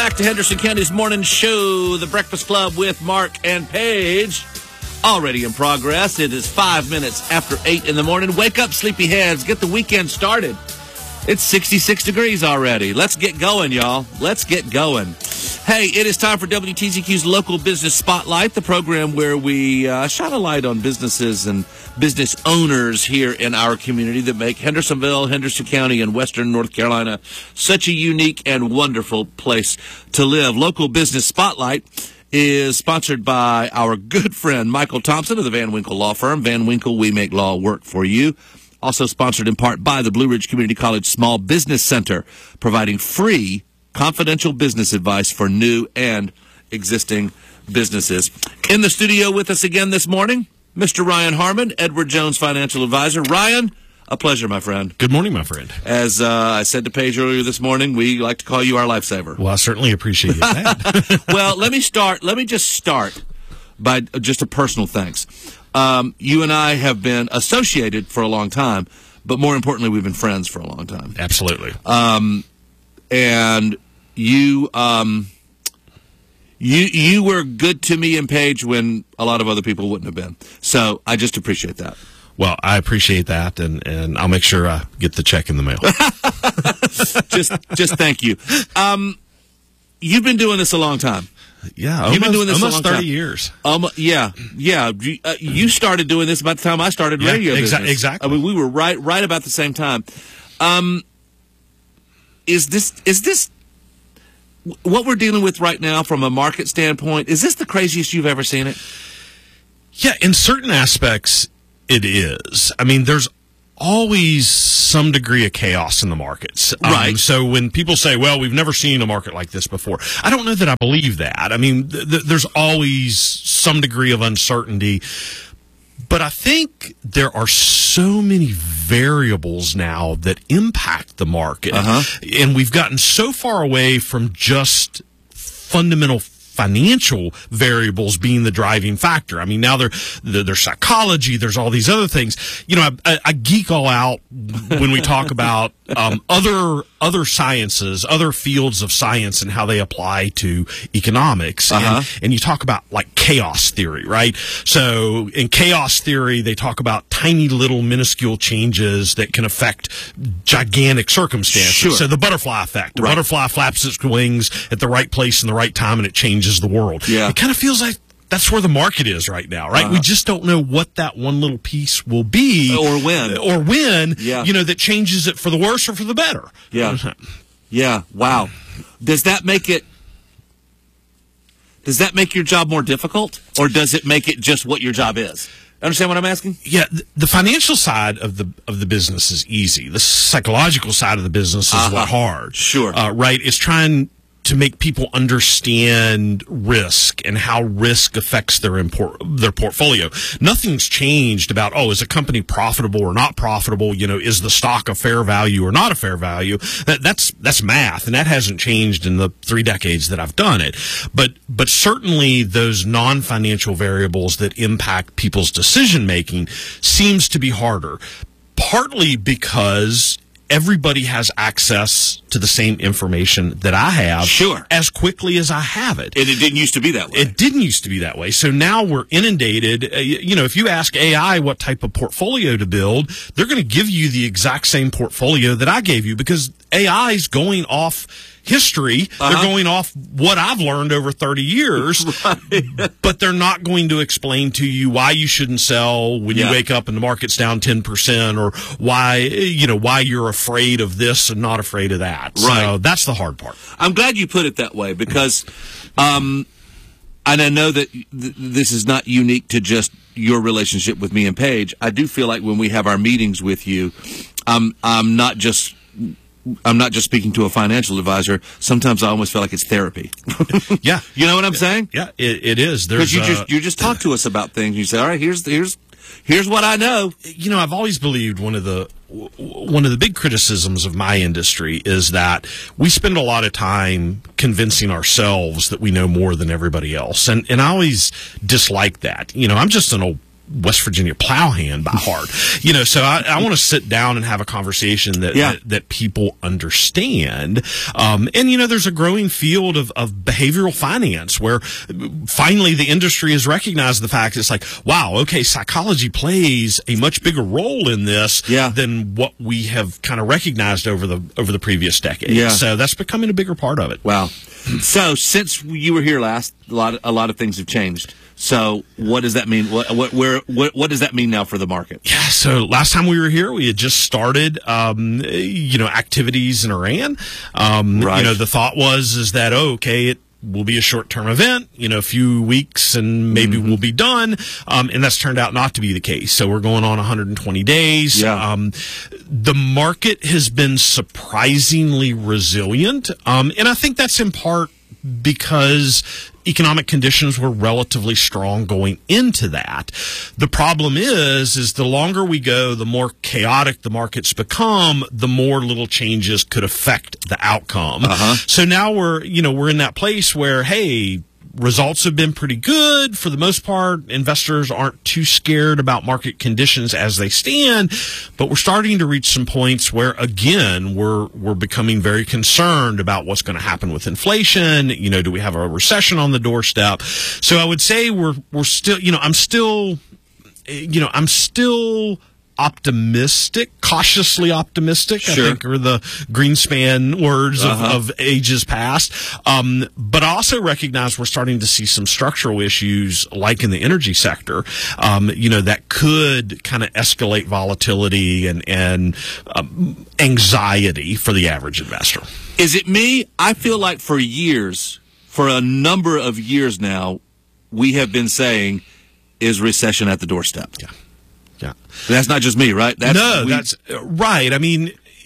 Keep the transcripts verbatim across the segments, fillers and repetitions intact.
Back to Henderson County's morning show, The Breakfast Club with Mark and Paige. Already in progress. It is five minutes after eight in the morning. Wake up, sleepyheads. Get the weekend started. It's sixty-six degrees already. Let's get going, y'all. Let's get going. Hey, it is time for W T Z Q's Local Business Spotlight, the program where we uh, shine a light on businesses and business owners here in our community that make Hendersonville, Henderson County, and Western North Carolina such a unique and wonderful place to live. Local Business Spotlight is sponsored by our good friend Michael Thompson of the Van Winkle Law Firm. Van Winkle, we make law work for you. Also sponsored in part by the Blue Ridge Community College Small Business Center, providing free confidential business advice for new and existing businesses. In the studio with us again this morning, Mister Ryan Harmon, Edward Jones Financial Advisor. Ryan, a pleasure, my friend. Good morning, my friend. As uh, I said to Paige earlier this morning, we like to call you our lifesaver. Well, I certainly appreciate that. Well, let me start. Let me just start by just a personal thanks. Um, you and I have been associated for a long time, but more importantly, we've been friends for a long time. Absolutely. Um, and you, um, you, you were good to me and Paige when a lot of other people wouldn't have been. So I just appreciate that. Well, I appreciate that, and, and I'll make sure I get the check in the mail. just, just thank you. Um, you've been doing this a long time. Yeah, You've almost, been doing this almost a long thirty time. years. Um, yeah, yeah. You, uh, you started doing this about the time I started Yeah, radio exa- business. exactly. I mean, we were right, right about the same time. Um, is this, is this, what we're dealing with right now from a market standpoint? Is this the craziest you've ever seen it? Yeah, in certain aspects, it is. I mean, there's always some degree of chaos in the markets. Um, Right. So when people say, well, we've never seen a market like this before, I don't know that I believe that. I mean, th- th- there's always some degree of uncertainty. But I think there are so many variables now that impact the market. Uh-huh. And we've gotten so far away from just fundamental financial variables being the driving factor. I mean, now there, there's psychology, there's all these other things. You know, I, I geek all out when we talk about um, other other sciences, other fields of science and how they apply to economics. Uh-huh. And, and you talk about like chaos theory, right? So in chaos theory, they talk about tiny little minuscule changes that can affect gigantic circumstances. Sure. So the butterfly effect. The Right. butterfly flaps its wings at the right place in the right time and it changes the world. Yeah. It kind of feels like that's where the market is right now, right? Uh-huh. We just don't know what that one little piece will be. Or when. Or when, Yeah. you know, that changes it for the worse or for the better. Yeah. Yeah. Wow. Does that make it, does that make your job more difficult? Or does it make it just what your job is? Understand what I'm asking? Yeah, th- the financial side of the of the business is easy. The psychological side of the business is Uh-huh. what hard. Sure. Uh, right? It's trying to make people understand risk and how risk affects their import, their portfolio. Nothing's changed about, oh, is a company profitable or not profitable? You know, is the stock a fair value or not a fair value? That, that's that's math, and that hasn't changed in the three decades that I've done it. But but certainly those non-financial variables that impact people's decision making seems to be harder. Partly because everybody has access to the same information that I have Sure. as quickly as I have it. And it didn't used to be that way. It didn't used to be that way. So now we're inundated. Uh, you know, if you ask A I what type of portfolio to build, they're going to give you the exact same portfolio that I gave you because A I is going off history. Uh-huh. They're going off what I've learned over thirty years, but they're not going to explain to you why you shouldn't sell when Yeah. you wake up and the market's down ten percent or why, you know, why you're afraid of this and not afraid of that. Right. So that's the hard part. I'm glad you put it that way because, um, and I know that th- this is not unique to just your relationship with me and Paige. I do feel like when we have our meetings with you, um, I'm not just I'm not just speaking to a financial advisor. Sometimes I almost feel like it's therapy. Yeah. You know what I'm saying? Yeah, it, it is. There's Because you uh, just you just talk to us about things. You say, all right, here's here's here's what I know. you know, I've always believed one of the w- one of the big criticisms of my industry is that we spend a lot of time convincing ourselves that we know more than everybody else, and and I always dislike that. You know, I'm just an old West Virginia Plowhand by heart. You know, so I, I want to sit down and have a conversation that yeah. that, that people understand. Um, and, you know, there's a growing field of, of behavioral finance where finally the industry has recognized the fact it's like, wow, okay, psychology plays a much bigger role in this yeah. than what we have kind of recognized over the over the previous decade. Yeah. So that's becoming a bigger part of it. Wow. So since you were here last, a lot, a lot of things have changed. So what does that mean? What, what, where, what, what does that mean now for the market? Yeah. So last time we were here, we had just started, um, you know, activities in Iran. Um, right. You know, the thought was is that oh, okay, it will be a short-term event, you know, a few weeks, and maybe mm-hmm. we'll be done. Um, and that's turned out not to be the case. So we're going on one hundred twenty days. Yeah. Um, the market has been surprisingly resilient, um, and I think that's in part because economic conditions were relatively strong going into that. The problem is, is the longer we go, the more chaotic the markets become, the more little changes could affect the outcome. Uh-huh. So now we're, you know, we're in that place where, hey, results have been pretty good. For the most part, investors aren't too scared about market conditions as they stand, but we're starting to reach some points where, again, we're we're becoming very concerned about what's going to happen with inflation. You know, do we have a recession on the doorstep? So I would say we're we're still, you know, I'm still, you know, I'm still optimistic, cautiously optimistic, sure. I think are the Greenspan words uh-huh. of, of ages past. Um, but I also recognize we're starting to see some structural issues, like in the energy sector, um, you know, that could kind of escalate volatility and, and um, anxiety for the average investor. Is it me? I feel like for years, for a number of years now, we have been saying, is recession at the doorstep? Yeah. Yeah. That's not just me, right? That's, no, we, that's right. I mean,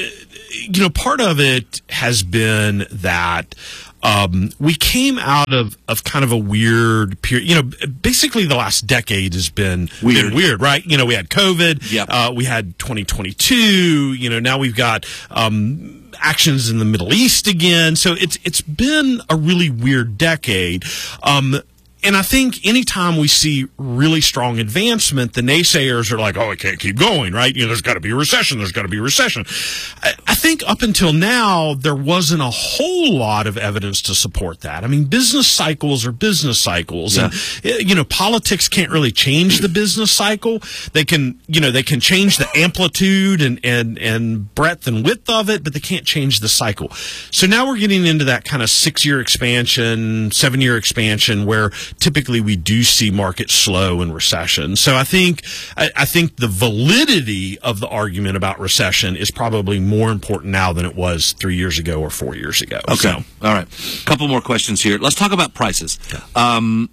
you know, part of it has been that um, we came out of, of kind of a weird period. You know, basically the last decade has been weird, been weird, right? You know, we had COVID. Yep. Uh, we had twenty twenty-two. You know, now we've got um, actions in the Middle East again. So it's it's been a really weird decade. Um, And I think anytime we see really strong advancement, the naysayers are like, oh, it can't keep going, right? You know, there's got to be a recession. There's got to be a recession. I, I think up until now, there wasn't a whole lot of evidence to support that. I mean, business cycles are business cycles. Yeah. And, you know, politics can't really change the business cycle. They can, you know, they can change the amplitude and, and, and breadth and width of it, but they can't change the cycle. So now we're getting into that kind of six-year expansion, seven-year expansion where typically we do see markets slow in recession. So I think I, I think the validity of the argument about recession is probably more important now than it was three years ago or four years ago. Okay. So. All right. A couple more questions here. Let's talk about prices. Um,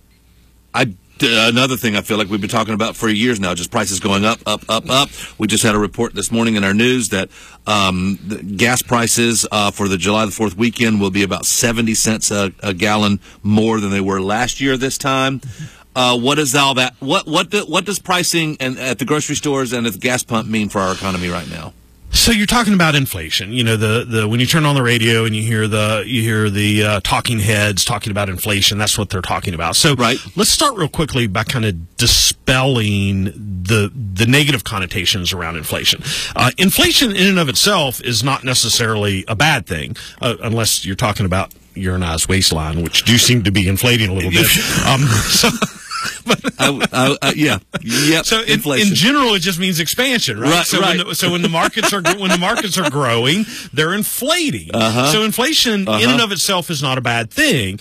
I Another thing I feel like we've been talking about for years now, just prices going up, up, up, up. We just had a report this morning in our news that um, the gas prices uh, for the July the fourth weekend will be about seventy cents a, a gallon more than they were last year this time. Uh, what is all that? What what do, what does pricing and at the grocery stores and at the gas pump mean for our economy right now? So you're talking about inflation. You know, the, the when you turn on the radio and you hear the you hear the uh, talking heads talking about inflation, that's what they're talking about. So right. Let's start real quickly by kind of dispelling the the negative connotations around inflation. Uh, inflation in and of itself is not necessarily a bad thing, uh, unless you're talking about your and I's waistline, which do seem to be inflating a little bit. Um, so. But, I, I, I, yeah, yep. So in, inflation. in general, it just means expansion, right? Right, so, right. When the, so when the markets are when the markets are growing, they're inflating. Uh-huh. So inflation uh-huh. in and of itself is not a bad thing.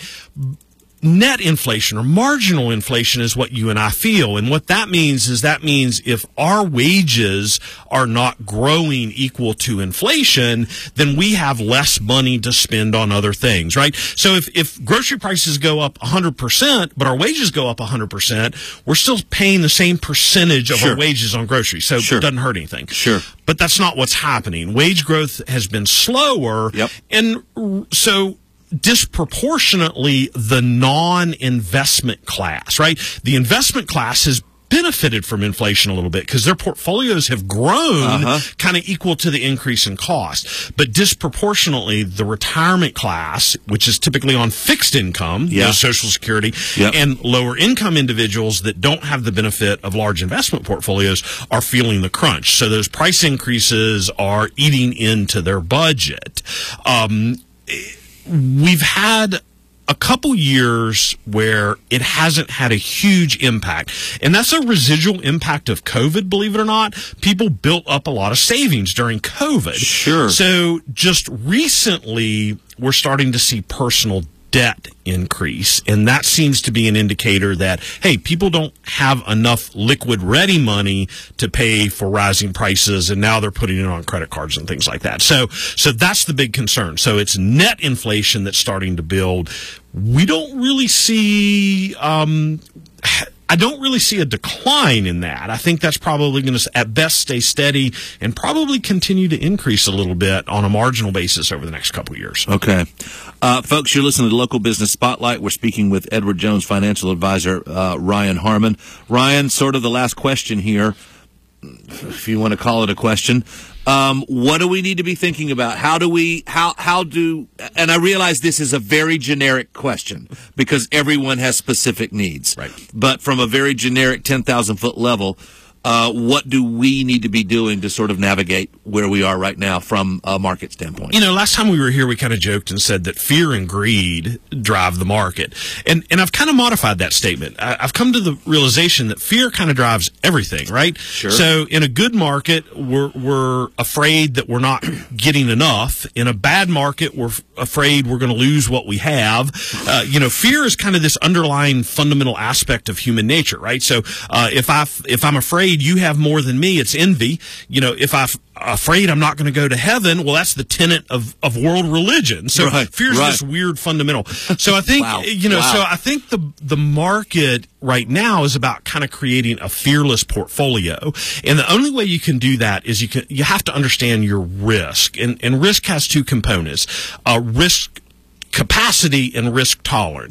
Net inflation or marginal inflation is what you and I feel. And what that means is that means if our wages are not growing equal to inflation, then we have less money to spend on other things, right? So if, if grocery prices go up one hundred percent, but our wages go up one hundred percent, we're still paying the same percentage of sure. our wages on groceries. So sure. it doesn't hurt anything. Sure. But that's not what's happening. Wage growth has been slower. Yep. And so disproportionately the non-investment class, right? The investment class has benefited from inflation a little bit because their portfolios have grown Uh-huh. kind of equal to the increase in cost. But disproportionately, the retirement class, which is typically on fixed income, you Yeah. know, Social Security, Yep. and lower income individuals that don't have the benefit of large investment portfolios are feeling the crunch. So those price increases are eating into their budget. Um, we've had a couple years where it hasn't had a huge impact. And that's a residual impact of COVID, believe it or not. People built up a lot of savings during COVID. Sure. So just recently, we're starting to see personal debt increase. And that seems to be an indicator that, hey, people don't have enough liquid ready money to pay for rising prices, and now they're putting it on credit cards and things like that. So, so that's the big concern. So it's net inflation that's starting to build. We don't really see, um, I don't really see a decline in that. I think that's probably going to, at best, stay steady and probably continue to increase a little bit on a marginal basis over the next couple of years. Okay. Uh, folks, you're listening to Local Business Spotlight. We're speaking with Edward Jones financial advisor uh, Ryan Harmon. Ryan, sort of the last question here, if you want to call it a question. Um, what do we need to be thinking about? How do we, how, how do, and I realize this is a very generic question because everyone has specific needs. Right. But from a very generic ten thousand foot level, uh, what do we need to be doing to sort of navigate where we are right now from a market standpoint? You know, last time we were here, we kind of joked and said that fear and greed drive the market. And and I've kind of modified that statement. I, I've come to the realization that fear kind of drives everything, right? Sure. So in a good market, we're, we're afraid that we're not getting enough. In a bad market, we're afraid we're going to lose what we have. Uh, you know, fear is kind of this underlying fundamental aspect of human nature, right? So uh, if, I, if I'm afraid you have more than me, it's envy. You know, if I'm afraid I'm not going to go to heaven, well, that's the tenet of, of world religion. So right, fear's right. this weird fundamental. So I think, Wow, you know, wow. so I think the, the market right now is about kind of creating a fearless portfolio. And the only way you can do that is you can, you have to understand your risk. And, and risk has two components, uh, risk capacity and risk tolerance.